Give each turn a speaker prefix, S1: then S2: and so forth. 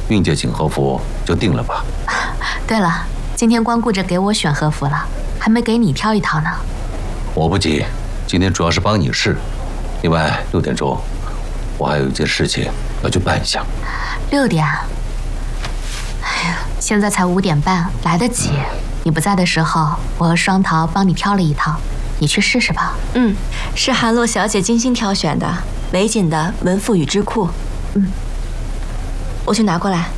S1: 韵姐请和服就定了吧。
S2: 对了，今天光顾着给我选和服了，还没给你挑一套呢。
S1: 我不急，今天主要是帮你试。另外6点钟，我还有一件事情要去办一下。
S2: 6点？哎呀，现在才5点半，来得及。你不在的时候，我和双桃帮你挑了一套，你去试试吧。
S3: 是韩洛小姐精心挑选的，美锦的文赋与织裤。我去拿过来。